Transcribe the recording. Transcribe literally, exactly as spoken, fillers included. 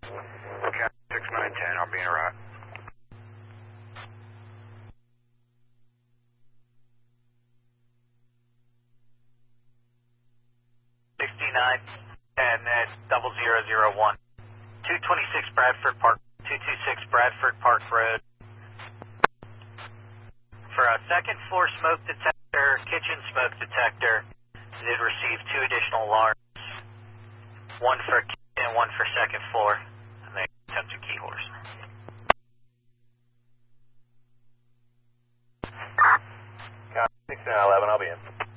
Okay, six nine ten, I'll be in a route. sixty-nine ten at double zero zero one. two twenty-six Bradford Park, two twenty-six Bradford Park Road. For a second floor smoke detector, kitchen smoke detector, did receive two additional alarms. One for kitchen and one for second floor. And they attempted key horse. six nine eleven, I'll be in.